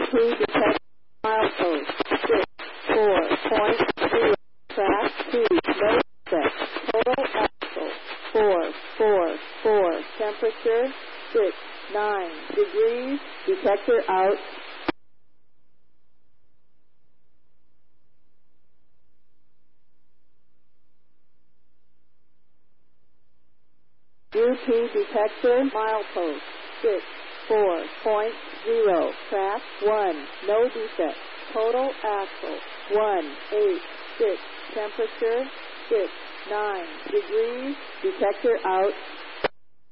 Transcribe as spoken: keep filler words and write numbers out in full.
T detector milepost six four point zero. Track two. No defect. Total axle four four four. Temperature six nine degrees. Detector out. U T detector milepost six four point zero. Track one. No defect. Total axle one eight six. Temperature six nine degrees. Detector out.